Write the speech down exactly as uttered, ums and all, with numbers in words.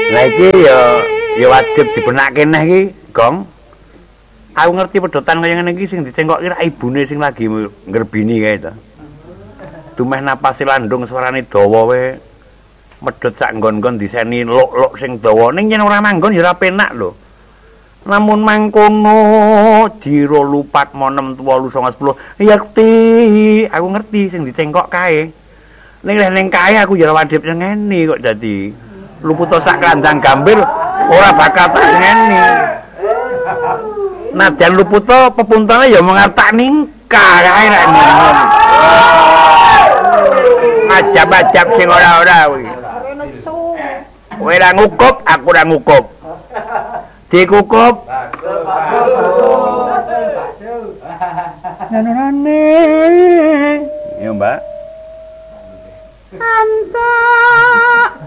Lah iki ya ya wajib dibenake neh iki, Gong. Aku ngerti pedotan kaya ngene iki sing dicengkok kira ibune sing lagi nggerbini kae to. Dumeh napase landung suarane dawa wae. Medhot sak nggon-nggon diseni luk-luk sing dawa. Ning yen ora manggon ya ora penak lho. Namun mangkono jiro lupat mo enam wolu songo sepuluh yakti aku ngerti sing dicengkok kae ning ning kae aku ya wadip ngene kok dadi luputo sak kandang gambir ora bakal tak ngene nadyan luputo pepuntane ya mengatak ningkah kae nek ngono ajab-ajab sing ora-ora kuwi kowe ora ngukup aku ora ngukup dikukup nanane ya mbak anta